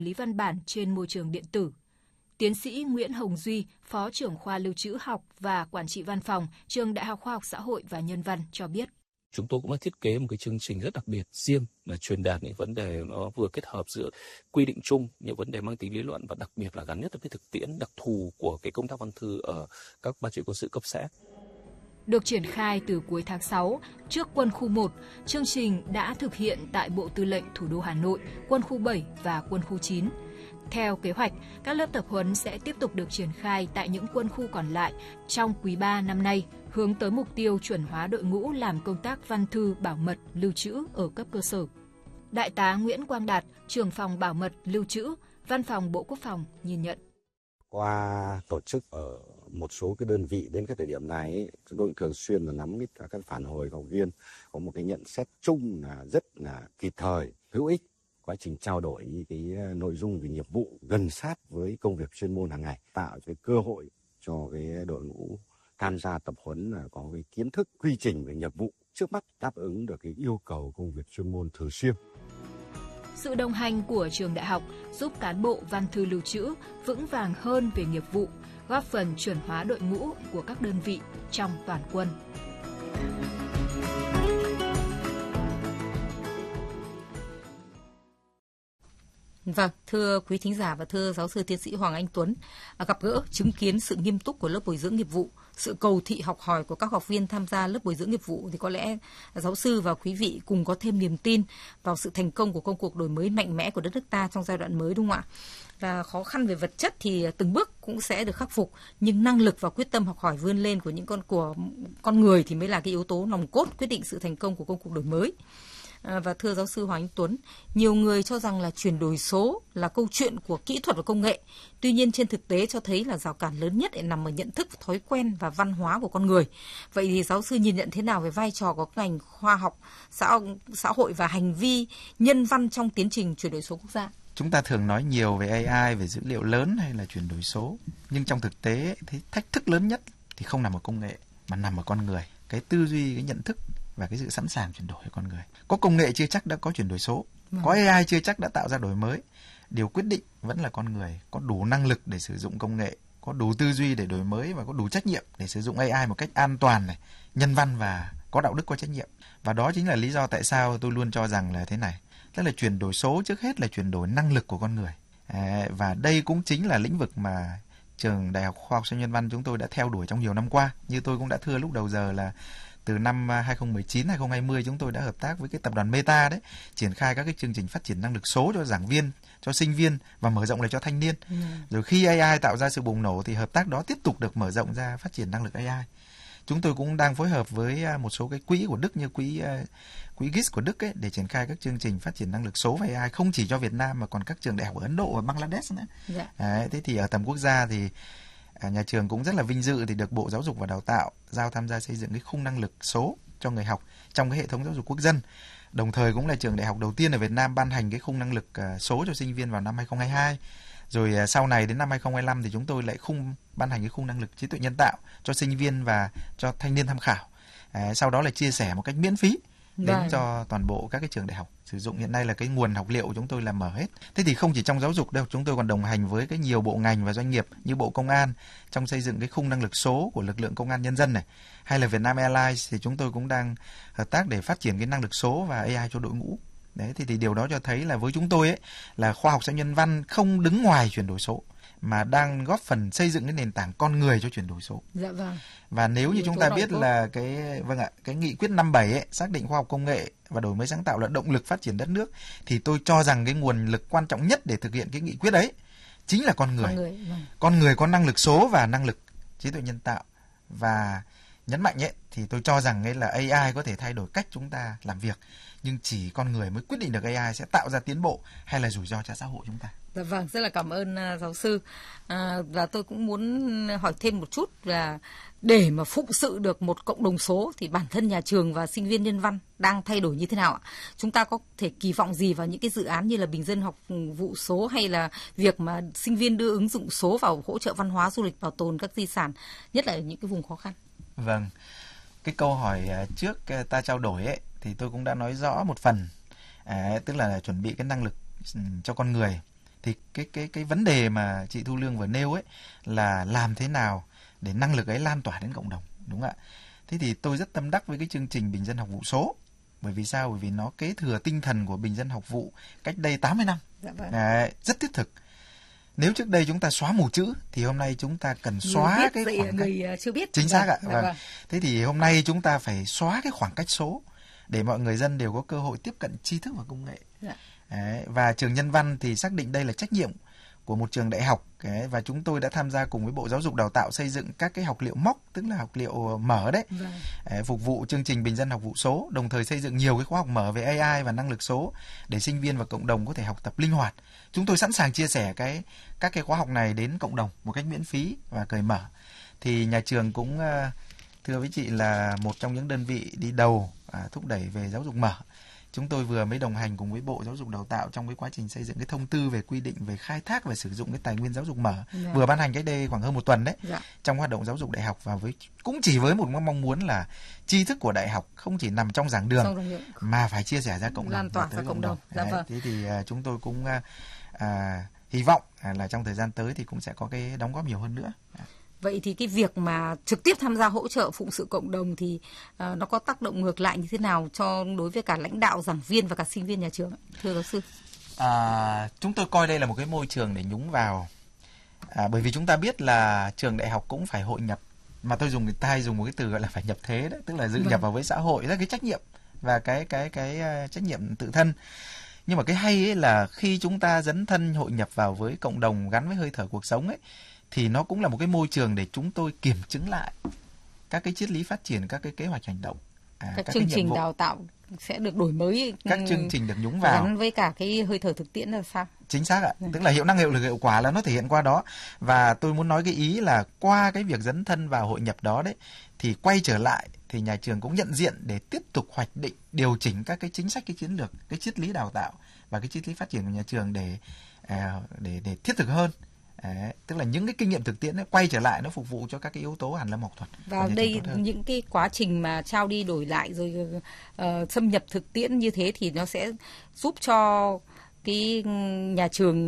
lý văn bản trên môi trường điện tử. Tiến sĩ Nguyễn Hồng Duy, Phó trưởng khoa Lưu trữ học và Quản trị văn phòng, Trường Đại học Khoa học Xã hội và Nhân văn cho biết. Chúng tôi cũng đã thiết kế một cái chương trình rất đặc biệt riêng là truyền đạt những vấn đề nó vừa kết hợp giữa quy định chung, những vấn đề mang tính lý luận và đặc biệt là gắn nhất với thực tiễn đặc thù của cái công tác văn thư ở các ban chỉ huy quân sự cấp xã. Được triển khai từ cuối tháng 6, trước quân khu 1, chương trình đã thực hiện tại Bộ Tư lệnh Thủ đô Hà Nội, quân khu 7 và quân khu 9. Theo kế hoạch, các lớp tập huấn sẽ tiếp tục được triển khai tại những quân khu còn lại trong quý 3 năm nay, hướng tới mục tiêu chuẩn hóa đội ngũ làm công tác văn thư bảo mật lưu trữ ở cấp cơ sở. Đại tá Nguyễn Quang Đạt, trưởng phòng bảo mật lưu trữ, Văn phòng Bộ Quốc phòng nhìn nhận. Qua tổ chức ở một số cái đơn vị đến cái thời điểm này, chúng tôi thường xuyên là nắm ít các phản hồi của học viên, có một cái nhận xét chung là rất là kịp thời, hữu ích. Quá trình trao đổi cái nội dung về nghiệp vụ gần sát với công việc chuyên môn hàng ngày, tạo cái cơ hội cho cái đội ngũ tham gia tập huấn là có cái kiến thức quy trình về nghiệp vụ trước mắt đáp ứng được cái yêu cầu công việc chuyên môn thường xuyên. Sự đồng hành của trường đại học giúp cán bộ văn thư lưu trữ vững vàng hơn về nghiệp vụ, góp phần chuẩn hóa đội ngũ của các đơn vị trong toàn quân. Vâng, thưa quý thính giả và thưa giáo sư tiến sĩ Hoàng Anh Tuấn, gặp gỡ chứng kiến sự nghiêm túc của lớp bồi dưỡng nghiệp vụ, sự cầu thị học hỏi của các học viên tham gia lớp bồi dưỡng nghiệp vụ thì có lẽ giáo sư và quý vị cùng có thêm niềm tin vào sự thành công của công cuộc đổi mới mạnh mẽ của đất nước ta trong giai đoạn mới, đúng không ạ? Và khó khăn về vật chất thì từng bước cũng sẽ được khắc phục, nhưng năng lực và quyết tâm học hỏi vươn lên của con người thì mới là cái yếu tố nòng cốt quyết định sự thành công của công cuộc đổi mới. Và thưa giáo sư Hoàng Anh Tuấn, nhiều người cho rằng là chuyển đổi số là câu chuyện của kỹ thuật và công nghệ. Tuy nhiên trên thực tế cho thấy là rào cản lớn nhất nằm ở nhận thức, thói quen và văn hóa của con người. Vậy thì giáo sư nhìn nhận thế nào về vai trò của ngành khoa học, xã hội và hành vi nhân văn trong tiến trình chuyển đổi số quốc gia? Chúng ta thường nói nhiều về AI, về dữ liệu lớn hay là chuyển đổi số. Nhưng trong thực tế, thì thách thức lớn nhất thì không nằm ở công nghệ mà nằm ở con người. Cái tư duy, cái nhận thức và cái sự sẵn sàng chuyển đổi của con người. Có công nghệ chưa chắc đã có chuyển đổi số, có AI chưa chắc đã tạo ra đổi mới. Điều quyết định vẫn là con người có đủ năng lực để sử dụng công nghệ, có đủ tư duy để đổi mới và có đủ trách nhiệm để sử dụng AI một cách an toàn này, nhân văn và có đạo đức, có trách nhiệm. Và đó chính là lý do tại sao tôi luôn cho rằng là thế này, tức là chuyển đổi số trước hết là chuyển đổi năng lực của con người. Và đây cũng chính là lĩnh vực mà trường Đại học Khoa học Xã hội Nhân văn chúng tôi đã theo đuổi trong nhiều năm qua. Như tôi cũng đã thưa lúc đầu giờ là từ năm 2019-2020 chúng tôi đã hợp tác với cái tập đoàn Meta đấy, triển khai các cái chương trình phát triển năng lực số cho giảng viên, cho sinh viên và mở rộng là cho thanh niên. Rồi khi AI tạo ra sự bùng nổ thì hợp tác đó tiếp tục được mở rộng ra phát triển năng lực AI. Chúng tôi cũng đang phối hợp với một số cái quỹ của Đức như quỹ GIS của Đức ấy, để triển khai các chương trình phát triển năng lực số và AI không chỉ cho Việt Nam mà còn các trường đại học ở Ấn Độ và Bangladesh nữa. Đấy, thế thì ở tầm quốc gia thì nhà trường cũng rất là vinh dự thì được Bộ Giáo dục và Đào tạo giao tham gia xây dựng cái khung năng lực số cho người học trong cái hệ thống giáo dục quốc dân. Đồng thời cũng là trường đại học đầu tiên ở Việt Nam ban hành cái khung năng lực số cho sinh viên vào năm 2022. Rồi sau này đến năm 2025 thì chúng tôi lại ban hành cái khung năng lực trí tuệ nhân tạo cho sinh viên và cho thanh niên tham khảo. Sau đó là chia sẻ một cách miễn phí đến cho toàn bộ các cái trường đại học sử dụng. Hiện nay là cái nguồn học liệu của chúng tôi là mở hết. Thế thì không chỉ trong giáo dục đâu, chúng tôi còn đồng hành với cái nhiều bộ ngành và doanh nghiệp như Bộ Công an trong xây dựng cái khung năng lực số của lực lượng công an nhân dân này, hay là Vietnam Airlines thì chúng tôi cũng đang hợp tác để phát triển cái năng lực số và AI cho đội ngũ. Đấy, thì điều đó cho thấy là với chúng tôi ấy là khoa học xã hội nhân văn không đứng ngoài chuyển đổi số mà đang góp phần xây dựng cái nền tảng con người cho chuyển đổi số. Dạ vâng. Và nếu như chúng ta biết là cái nghị quyết 57 ấy xác định khoa học công nghệ và đổi mới sáng tạo là động lực phát triển đất nước, thì tôi cho rằng cái nguồn lực quan trọng nhất để thực hiện cái nghị quyết ấy chính là con người. Con người có năng lực số và năng lực trí tuệ nhân tạo. Và nhấn mạnh ấy thì tôi cho rằng ấy là AI có thể thay đổi cách chúng ta làm việc, nhưng chỉ con người mới quyết định được AI sẽ tạo ra tiến bộ hay là rủi ro cho xã hội chúng ta. Dạ vâng, rất là cảm ơn giáo sư. Và tôi cũng muốn hỏi thêm một chút là để mà phụng sự được một cộng đồng số thì bản thân nhà trường và sinh viên nhân văn đang thay đổi như thế nào ạ? Chúng ta có thể kỳ vọng gì vào những cái dự án như là bình dân học vụ số hay là việc mà sinh viên đưa ứng dụng số vào hỗ trợ văn hóa, du lịch, bảo tồn các di sản, nhất là ở những cái vùng khó khăn? Vâng, cái câu hỏi trước ta trao đổi ấy thì tôi cũng đã nói rõ một phần, tức là chuẩn bị cái năng lực cho con người. Thì cái vấn đề mà chị Thu Lương vừa nêu ấy là làm thế nào để năng lực ấy lan tỏa đến cộng đồng, đúng không ạ? Thế thì tôi rất tâm đắc với cái chương trình Bình dân học vụ số. Bởi vì sao? Bởi vì nó kế thừa tinh thần của Bình dân học vụ cách đây 80 năm. Dạ vâng. Đấy, rất thiết thực. Nếu trước đây chúng ta xóa mù chữ thì hôm nay chúng ta cần xóa cái khoảng cách. Người chưa biết. Chính xác ạ. Dạ vâng. Thế thì hôm nay chúng ta phải xóa cái khoảng cách số để mọi người dân đều có cơ hội tiếp cận tri thức và công nghệ. Dạ. Đấy, và trường Nhân văn thì xác định đây là trách nhiệm của một trường đại học. Đấy, và chúng tôi đã tham gia cùng với Bộ Giáo dục Đào tạo xây dựng các cái học liệu MOOC, tức là học liệu mở đấy, phục vụ chương trình Bình dân học vụ số, đồng thời xây dựng nhiều cái khóa học mở về AI và năng lực số để sinh viên và cộng đồng có thể học tập linh hoạt. Chúng tôi sẵn sàng chia sẻ các cái khóa học này đến cộng đồng một cách miễn phí và cởi mở. Thì nhà trường cũng thưa với chị là một trong những đơn vị đi đầu thúc đẩy về giáo dục mở. Chúng tôi vừa mới đồng hành cùng với Bộ Giáo dục Đào tạo trong cái quá trình xây dựng cái thông tư về quy định về khai thác và sử dụng cái tài nguyên giáo dục mở, vừa ban hành cách đây khoảng hơn một tuần đấy, trong hoạt động giáo dục đại học, và cũng chỉ với một mong muốn là tri thức của đại học không chỉ nằm trong giảng đường mà phải chia sẻ ra cộng đồng, lan tỏa ra cộng đồng. Dạ vâng. Thế thì chúng tôi cũng hy vọng là trong thời gian tới thì cũng sẽ có cái đóng góp nhiều hơn nữa. Vậy thì cái việc mà trực tiếp tham gia hỗ trợ phụng sự cộng đồng thì nó có tác động ngược lại như thế nào đối với cả lãnh đạo, giảng viên và cả sinh viên nhà trường, thưa giáo sư? Chúng tôi coi đây là một cái môi trường để nhúng vào, bởi vì chúng ta biết là trường đại học cũng phải hội nhập, mà tôi dùng một cái từ gọi là phải nhập thế đấy, tức là dự nhập vào với xã hội, là cái trách nhiệm và cái trách nhiệm tự thân. Nhưng mà cái hay ấy là khi chúng ta dấn thân hội nhập vào với cộng đồng gắn với hơi thở cuộc sống ấy, thì nó cũng là một cái môi trường để chúng tôi kiểm chứng lại các cái triết lý phát triển, các cái kế hoạch hành động, các chương trình đào tạo sẽ được đổi mới, các chương trình được nhúng vào gắn với cả cái hơi thở thực tiễn là sao? Chính xác ạ. Tức là hiệu năng, hiệu lực, hiệu quả là nó thể hiện qua đó. Và tôi muốn nói cái ý là qua cái việc dấn thân vào hội nhập đó đấy, thì quay trở lại thì nhà trường cũng nhận diện để tiếp tục hoạch định, điều chỉnh các cái chính sách, cái chiến lược, cái triết lý đào tạo và cái triết lý phát triển của nhà trường để thiết thực hơn. Tức là những cái kinh nghiệm thực tiễn ấy, quay trở lại nó phục vụ cho các cái yếu tố hàn lâm học thuật. Và đây những cái quá trình mà trao đi đổi lại rồi xâm nhập thực tiễn như thế thì nó sẽ giúp cho cái nhà trường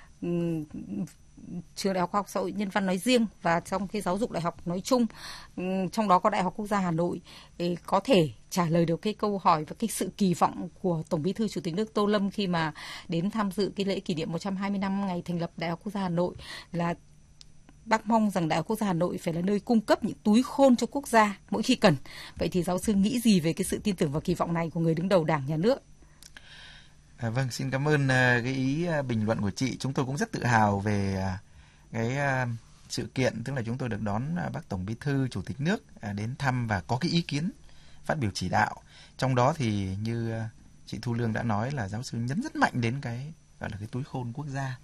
trường Đại học Khoa học Xã hội Nhân văn nói riêng và trong cái giáo dục đại học nói chung, trong đó có Đại học Quốc gia Hà Nội, để có thể trả lời được cái câu hỏi và cái sự kỳ vọng của Tổng Bí thư Chủ tịch nước Tô Lâm khi mà đến tham dự cái lễ kỷ niệm 120 năm ngày thành lập Đại học Quốc gia Hà Nội, là bác mong rằng Đại học Quốc gia Hà Nội phải là nơi cung cấp những túi khôn cho quốc gia mỗi khi cần. Vậy thì giáo sư nghĩ gì về cái sự tin tưởng và kỳ vọng này của người đứng đầu Đảng, Nhà nước? Vâng, xin cảm ơn cái ý bình luận của chị. Chúng tôi cũng rất tự hào về cái sự kiện, tức là chúng tôi được đón bác Tổng Bí thư Chủ tịch nước đến thăm và có cái ý kiến phát biểu chỉ đạo. Trong đó thì như chị Thu Lương đã nói là giáo sư nhấn rất mạnh đến cái gọi là cái túi khôn quốc gia.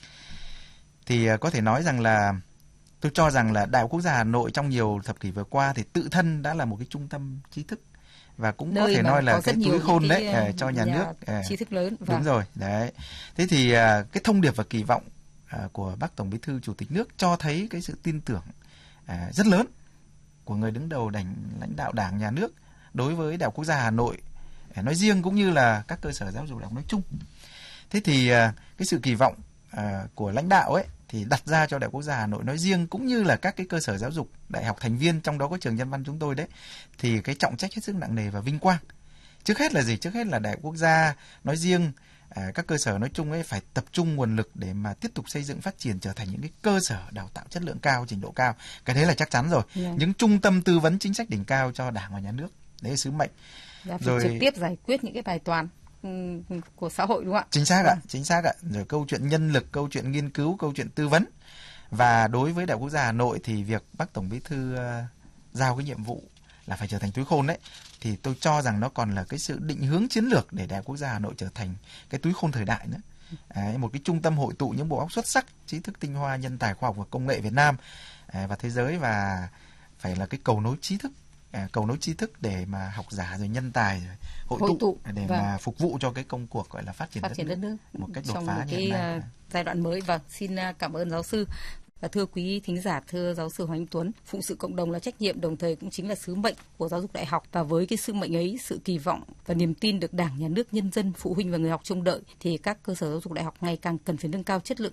Thì có thể nói rằng là tôi cho rằng là Đại học Quốc gia Hà Nội trong nhiều thập kỷ vừa qua thì tự thân đã là một cái trung tâm trí thức, và cũng có thể nói là cái túi khôn đấy cho nhà nước trí thức lớn. Đúng rồi đấy. Thế thì cái thông điệp và kỳ vọng của bác Tổng Bí thư Chủ tịch nước cho thấy cái sự tin tưởng rất lớn của người đứng đầu lãnh đạo Đảng, Nhà nước đối với Đại học Quốc gia Hà Nội nói riêng cũng như là các cơ sở giáo dục đại học nói chung. Thế thì cái sự kỳ vọng của lãnh đạo ấy thì đặt ra cho Đại học Quốc gia Hà Nội nói riêng cũng như là các cái cơ sở giáo dục đại học thành viên, trong đó có trường Nhân văn chúng tôi đấy, thì cái trọng trách hết sức nặng nề và vinh quang. Trước hết là gì? Trước hết là Đại học Quốc gia nói riêng, các cơ sở nói chung ấy phải tập trung nguồn lực để mà tiếp tục xây dựng phát triển trở thành những cái cơ sở đào tạo chất lượng cao, trình độ cao. Cái đấy là chắc chắn rồi. Những trung tâm tư vấn chính sách đỉnh cao cho Đảng và Nhà nước. Đấy là sứ mệnh. Rồi trực tiếp giải quyết những cái bài toán của xã hội, đúng không ạ? Chính xác ạ. Rồi câu chuyện nhân lực, câu chuyện nghiên cứu, câu chuyện tư vấn. Và đối với Đại học Quốc gia Hà Nội thì việc bác Tổng Bí thư giao cái nhiệm vụ là phải trở thành túi khôn đấy, thì tôi cho rằng nó còn là cái sự định hướng chiến lược để Đại học Quốc gia Hà Nội trở thành cái túi khôn thời đại nữa. Một cái trung tâm hội tụ những bộ óc xuất sắc, trí thức tinh hoa, nhân tài khoa học và công nghệ Việt Nam và thế giới, và phải là cái cầu nối trí thức để mà học giả rồi nhân tài rồi hội tụ để mà phục vụ cho cái công cuộc gọi là phát triển đất nước một cách đột phá trong một cái giai đoạn mới. Xin cảm ơn giáo sư. Và thưa quý thính giả, thưa giáo sư Hoàng Anh Tuấn, phụng sự cộng đồng là trách nhiệm, đồng thời cũng chính là sứ mệnh của giáo dục đại học. Và với cái sứ mệnh ấy, sự kỳ vọng và niềm tin được Đảng, Nhà nước, nhân dân, phụ huynh và người học trông đợi, thì các cơ sở giáo dục đại học ngày càng cần phải nâng cao chất lượng